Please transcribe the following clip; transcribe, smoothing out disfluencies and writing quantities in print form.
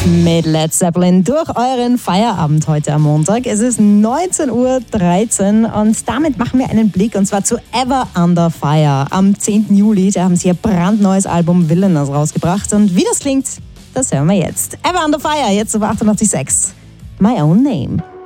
mit Led Zeppelin durch euren Feierabend heute am Montag. Es ist 19:13 Uhr und damit machen wir einen Blick und zwar zu Ever Under Fire. Am 10. Juli, da haben sie ihr brandneues Album Villainous rausgebracht und wie das klingt, das hören wir jetzt. Ever Under Fire, jetzt auf 88.6 My Own Name.